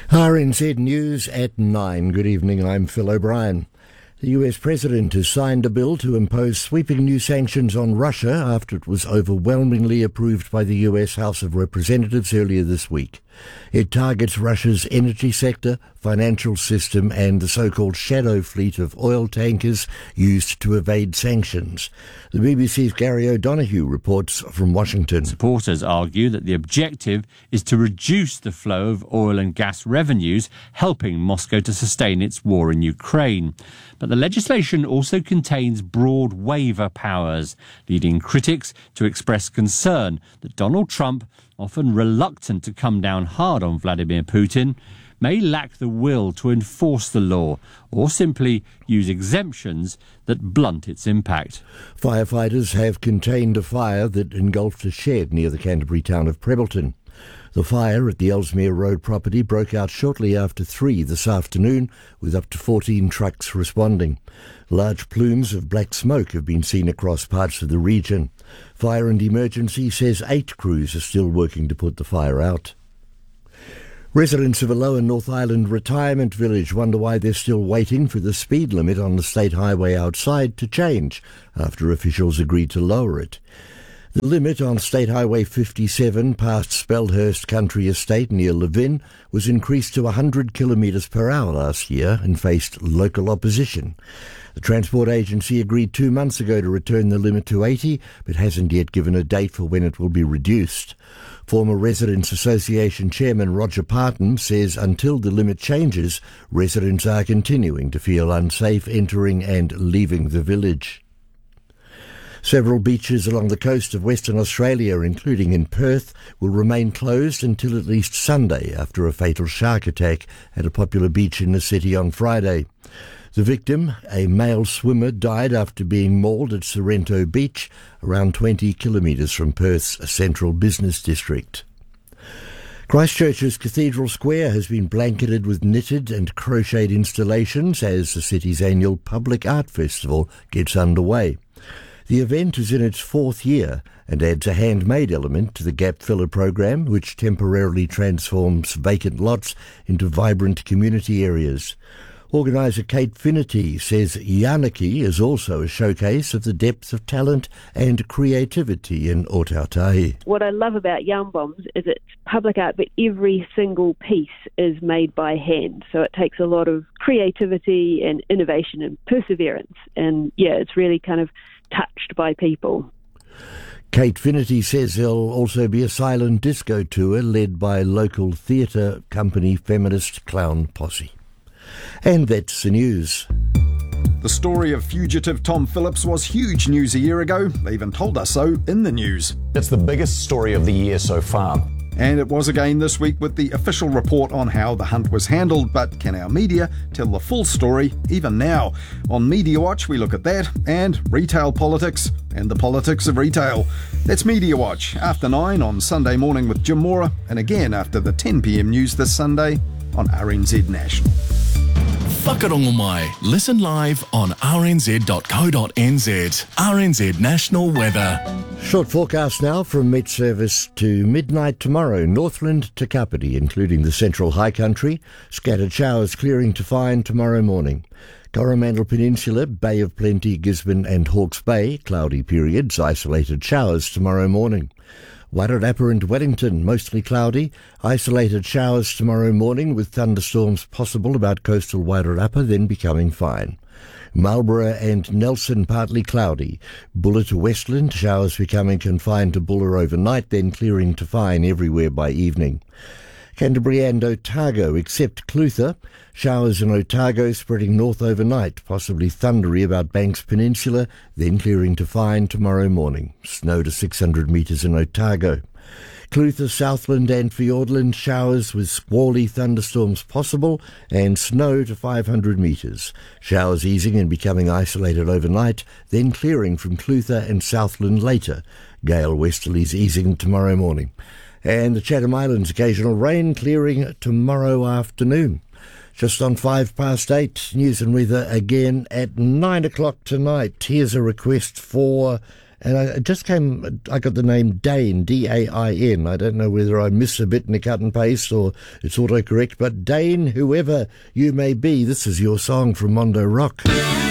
RNZ News at 9. Good evening, I'm Phil O'Brien. The US President has signed a bill to impose sweeping new sanctions on Russia after it was overwhelmingly approved by the US House of Representatives earlier this week. It targets Russia's energy sector, financial system and the so-called shadow fleet of oil tankers used to evade sanctions. The BBC's Gary O'Donoghue reports from Washington. Supporters argue that the objective is to reduce the flow of oil and gas revenues, helping Moscow to sustain its war in Ukraine. But the legislation also contains broad waiver powers, leading critics to express concern that Donald Trump, often reluctant to come down hard on Vladimir Putin, may lack the will to enforce the law or simply use exemptions that blunt its impact. Firefighters have contained a fire that engulfed a shed near the Canterbury town of Prebbleton. The fire at the Ellesmere Road property broke out shortly after 3 this afternoon, with up to 14 trucks responding. Large plumes of black smoke have been seen across parts of the region. Fire and Emergency says 8 crews are still working to put the fire out. Residents of a Lower North Island retirement village wonder why they're still waiting for the speed limit on the state highway outside to change after officials agreed to lower it. The limit on State Highway 57 past Speldhurst Country Estate near Levin was increased to 100 kilometres per hour last year and faced local opposition. The Transport Agency agreed 2 months ago to return the limit to 80, but hasn't yet given a date for when it will be reduced. Former Residents Association Chairman Roger Parton says until the limit changes, residents are continuing to feel unsafe entering and leaving the village. Several beaches along the coast of Western Australia, including in Perth, will remain closed until at least Sunday after a fatal shark attack at a popular beach in the city on Friday. The victim, a male swimmer, died after being mauled at Sorrento Beach, around 20 kilometres from Perth's central business district. Christchurch's Cathedral Square has been blanketed with knitted and crocheted installations as the city's annual public art festival gets underway. The event is in its 4th year and adds a handmade element to the Gap Filler program, which temporarily transforms vacant lots into vibrant community areas. Organiser Kate Finnerty says Yanaki is also a showcase of the depth of talent and creativity in Ōtautahi. What I love about Yarn Bombs is it's public art, but every single piece is made by hand. So it takes a lot of creativity and innovation and perseverance. And yeah, it's really kind of touched by people. Kate Finnerty says there'll also be a silent disco tour led by local theatre company Feminist Clown Posse. And that's the news. The story of fugitive Tom Phillips was huge news a year ago. They even told us so in the news. It's the biggest story of the year so far. And it was again this week with the official report on how the hunt was handled, but can our media tell the full story even now? On Media Watch we look at that and retail politics and the politics of retail. That's Media Watch, after 9 on Sunday morning with Jim Mora, and again after the 10 p.m. news this Sunday on RNZ National. Whakarongo mai. Listen live on rnz.co.nz. RNZ National Weather. Short forecast now from Met Service to midnight tomorrow. Northland to Kapiti, including the central high country. Scattered showers clearing to fine tomorrow morning. Coromandel Peninsula, Bay of Plenty, Gisborne and Hawke's Bay, cloudy periods, isolated showers tomorrow morning. Wairarapa and Wellington, mostly cloudy. Isolated showers tomorrow morning with thunderstorms possible about coastal Wairarapa, then becoming fine. Marlborough and Nelson, partly cloudy. Buller to Westland, showers becoming confined to Buller overnight, then clearing to fine everywhere by evening. Canterbury and Otago, except Clutha. Showers in Otago spreading north overnight, possibly thundery about Banks Peninsula, then clearing to fine tomorrow morning. Snow to 600 metres in Otago. Clutha, Southland and Fiordland, showers with squally thunderstorms possible and snow to 500 metres. Showers easing and becoming isolated overnight, then clearing from Clutha and Southland later. Gale westerlies easing tomorrow morning. And the Chatham Islands, occasional rain clearing tomorrow afternoon. Just on 8:05, news and weather again at 9 o'clock tonight. Here's a request for And I got the name Dain, D-A-I-N. I don't know whether I miss a bit in the cut and paste or it's autocorrect, but Dain, whoever you may be, this is your song from Mondo Rock.